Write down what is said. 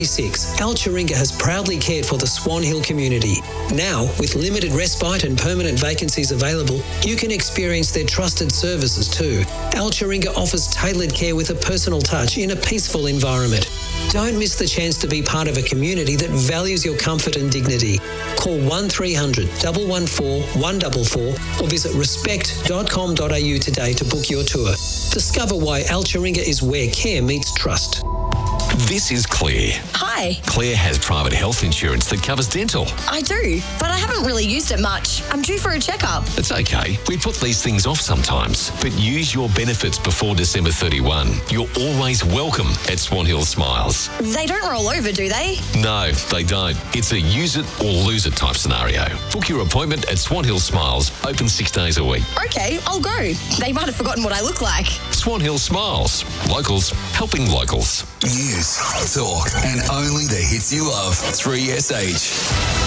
Al Chiringa has proudly cared for the Swan Hill community. Now, with limited respite and permanent vacancies available, you can experience their trusted services too. Al Chiringa offers tailored care with a personal touch in a peaceful environment. Don't miss the chance to be part of a community that values your comfort and dignity. Call 1300 114 144 or visit respect.com.au today to book your tour. Discover why Al Chiringa is where care meets trust. This is Claire. Hi. Claire has private health insurance that covers dental. I do, but I haven't really used it much. I'm due for a checkup. It's okay. We put these things off sometimes, but use your benefits before December 31. You're always welcome at Swan Hill Smiles. They don't roll over, do they? No, they don't. It's a use it or lose it type scenario. Book your appointment at Swan Hill Smiles, open 6 days a week. Okay, I'll go. They might have forgotten what I look like. Swan Hill Smiles. Locals helping locals. News, talk, and only the hits you love. 3SH.